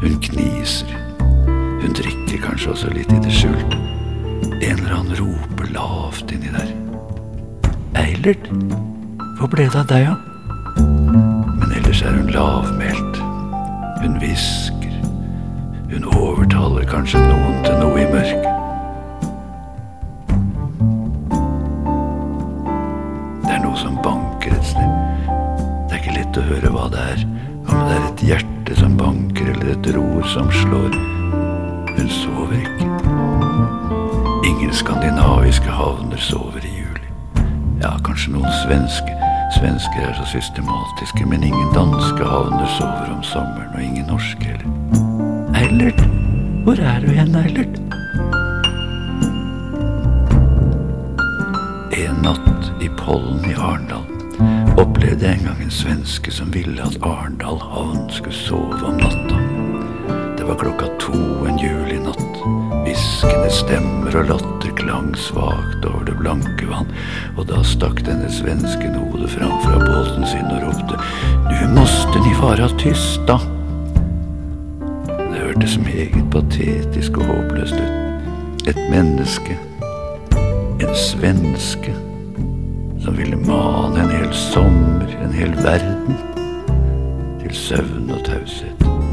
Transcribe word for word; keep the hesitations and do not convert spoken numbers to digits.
Hun kniser. Hun drikker kanskje også litt i det skjulte. En eller annen roper lavt inni der. Eilert, hvor ble det av deg, ja? Men ellers er hun lavmælt. Hun hvisker. Hun overtaler kanskje noen til noe i mørket. Det er noe som banker et sted. Det er ikke lett å høre hva det er. Om det er et hjerte som banker, eller et ror som slår. Hun sover ikke. Ingen skandinaviske havner sover i juli. Ja, kanskje noen svenske. Svensker er så systematiske, men ingen danske havner sover om sommeren, og ingen norske heller. Eilert, hvor er du igjen, Eilert? En natt i Pollen i Arendal opplevde jeg en gang en svenske som ville at Arendal havn skulle sove om natta. Det var klokka to en julinatt. Viskende stemmer og latter klang svagt over det blanke vann, og da stakk denne svensken hodet fram fra båten sin og ropte: «Nu måste ni vara tysta!» Det hørtes meget patetisk og håpløst ut. Et menneske, en svenske, som ville mane en hel sommer, en hel verden, til søvn og taushet.